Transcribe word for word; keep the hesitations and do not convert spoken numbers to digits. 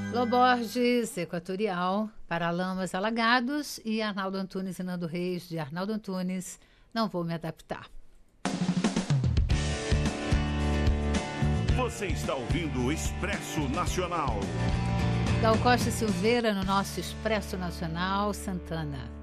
Loborges, Equatorial, Paralamas, Alagados e Arnaldo Antunes e Nando Reis, de Arnaldo Antunes, Não Vou Me Adaptar. Você está ouvindo o Expresso Nacional. Gal Costa Silveira no nosso Expresso Nacional, Santana.